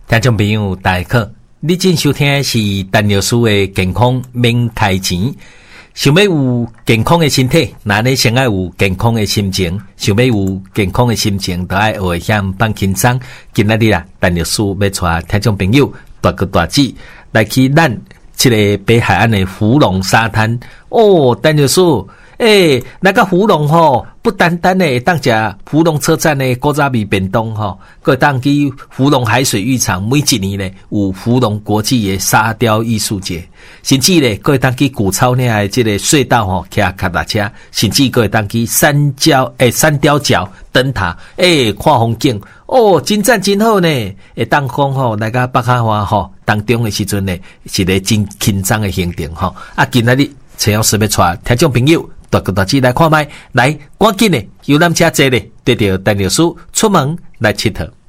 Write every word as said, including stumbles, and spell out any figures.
听众朋友大家好，你正收听的是陈老师的健康免开钱。想要有健康的身体，那你先要有健康的心情。想要有健康的心情，就要学会放轻松。今仔日啦，陈老师要带听众朋友大哥大姐来去咱这个北海岸的福隆沙滩。哦，陈老师，诶、欸，那个福隆吼，不单单的当食福隆车站的古早味便当吼，佮当去福隆海水浴场，每一年咧有福隆国际的沙雕艺术节，甚至咧佮当去古草岭的这个隧道吼，骑脚踏车，甚至佮当去山雕诶山雕角灯塔，诶、欸、看风景，哦，真赞真好呢！会当讲吼，来个北海湾吼当中的时阵呢，是个真轻松的行程吼。啊，今仔日陈老师要带听众朋友。大哥大姐来看麦，来赶紧的游览车坐咧，对着陈老师出门来佚佗。